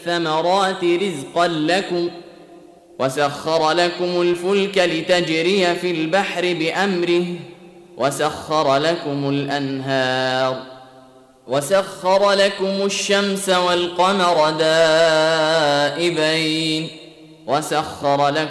ثمرات رزقا لكم وسخر لكم الفلك لتجري في البحر بأمره وسخر لكم الأنهار وسخر لكم الشمس والقمر دائبين وسخر لكم